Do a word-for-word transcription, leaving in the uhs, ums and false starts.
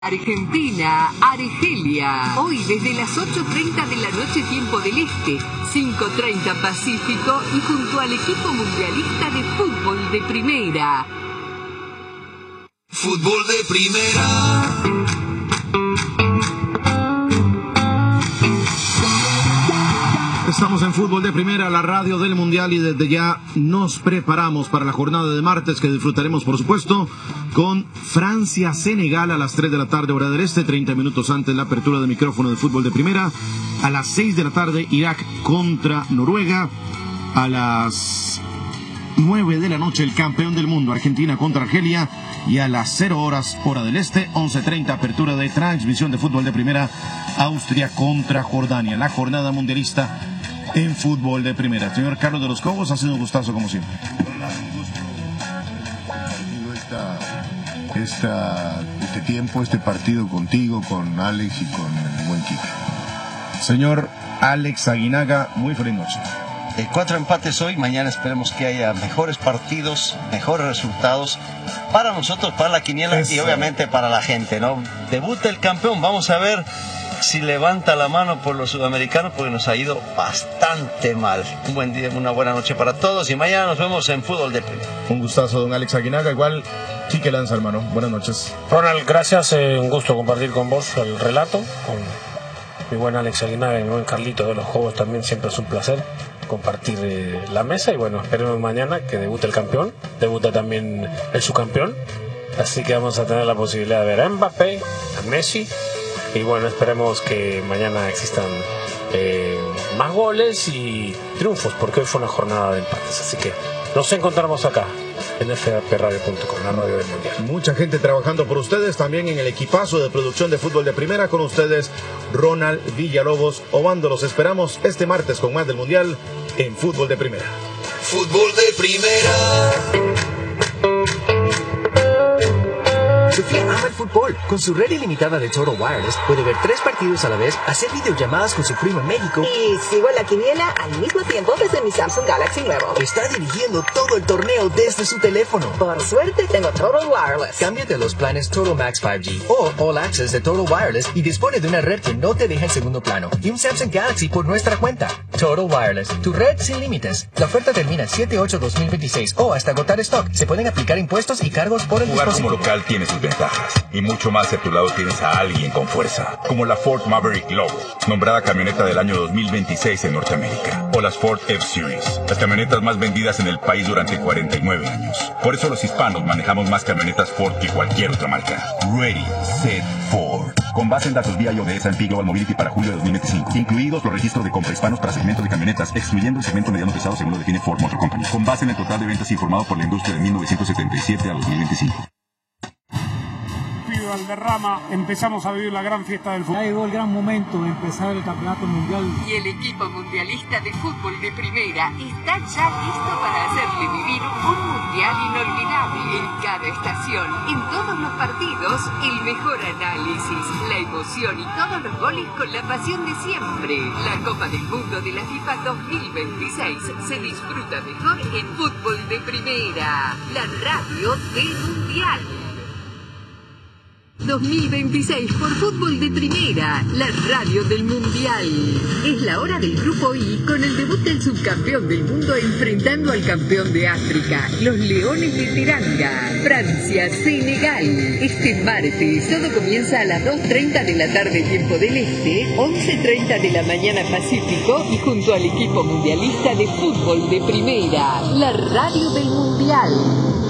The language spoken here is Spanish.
Argentina, Argelia. Hoy desde las ocho treinta de la noche tiempo del Este, cinco treinta Pacífico y junto al equipo mundialista de fútbol de primera. Fútbol de primera. Estamos en Fútbol de Primera, la radio del Mundial, y desde ya nos preparamos para la jornada de martes que disfrutaremos, por supuesto, con Francia-Senegal a las tres de la tarde, hora del Este, treinta minutos antes la apertura de micrófono de Fútbol de Primera. A las seis de la tarde, Irak contra Noruega. A las nueve de la noche, el campeón del mundo, Argentina contra Argelia. Y a las cero horas, hora del Este, once treinta, apertura de transmisión de Fútbol de Primera, Austria contra Jordania. La jornada mundialista en Fútbol de Primera. Señor Carlos de los Cobos, ha sido un gustazo como siempre. Hola, un gusto esta, esta, este tiempo, este partido contigo, con Alex y con el buen Quique. Señor Alex Aguinaga, muy feliz noche. Eh, cuatro empates hoy, mañana esperemos que haya mejores partidos, mejores resultados para nosotros, para la quiniela Eso. Y obviamente para la gente, ¿no? Debuta el campeón, vamos a ver si levanta la mano por los sudamericanos, porque nos ha ido bastante mal. Un buen día, una buena noche para todos y mañana nos vemos en Fútbol de Primera. Un gustazo, don Alex Aguinaga. Igual, Quique Lanza, hermano. Buenas noches. Ronald, gracias. Eh, un gusto compartir con vos el relato, con mi buen Alex Aguinaga y mi buen Carlito de los Juegos. También siempre es un placer compartir eh, la mesa. Y bueno, esperemos mañana que debute el campeón. Debuta también el subcampeón. Así que vamos a tener la posibilidad de ver a Mbappé, a Messi. Y bueno, esperemos que mañana existan eh, más goles y triunfos, porque hoy fue una jornada de empates. Así que nos encontramos acá en f a p radio punto com, la radio del Mundial. Mucha gente trabajando por ustedes, también en el equipazo de producción de Fútbol de Primera. Con ustedes, Ronald Villalobos Obando. Los esperamos este martes con más del Mundial en Fútbol de Primera. Fútbol de Primera. Sofía ama el fútbol. Con su red ilimitada de Total Wireless puede ver tres partidos a la vez, hacer videollamadas con su primo en México y sigo la quiniela al mismo tiempo desde mi Samsung Galaxy nuevo. Está dirigiendo todo el torneo desde su teléfono. Por suerte tengo Total Wireless. Cámbiate a los planes Total Max cinco G o All Access de Total Wireless y dispone de una red que no te deja en segundo plano y un Samsung Galaxy por nuestra cuenta. Total Wireless, tu red sin límites. La oferta termina siete ocho dos mil veintiséis o hasta agotar stock. Se pueden aplicar impuestos y cargos por el Jugar dispositivo. Como local tiene sus ventajas y mucho más si a tu lado tienes a alguien con fuerza, como la Ford Maverick Lobo, nombrada camioneta del año dos mil veintiséis en Norteamérica, o las Ford F-Series, las camionetas más vendidas en el país durante cuarenta y nueve años. Por eso los hispanos manejamos más camionetas Ford que cualquier otra marca. Ready, Set, Ford. Con base en datos vía I O de S and P Global Mobility para julio de dos mil veinticinco, incluidos los registros de compra hispanos para segmento de camionetas, excluyendo el segmento mediano pesado según lo define Ford Motor Company, con base en el total de ventas informado por la industria de mil novecientos setenta y siete a dos mil veinticinco. Valderrama, empezamos a vivir la gran fiesta del fútbol. Ya llegó el gran momento de empezar el campeonato mundial. Y el equipo mundialista de fútbol de primera está ya listo para hacerle vivir un mundial inolvidable en cada estación, en todos los partidos, el mejor análisis, la emoción y todos los goles con la pasión de siempre. La Copa del Mundo de la FIFA dos mil veintiséis se disfruta mejor en Fútbol de Primera, la radio del Mundial. dos mil veintiséis por Fútbol de Primera, la radio del Mundial. Es la hora del Grupo I con el debut del subcampeón del mundo enfrentando al campeón de África, los Leones de Teranga, Francia, Senegal. Este martes todo comienza a las dos treinta de la tarde tiempo del Este, once treinta de la mañana Pacífico y junto al equipo mundialista de Fútbol de Primera, la radio del Mundial.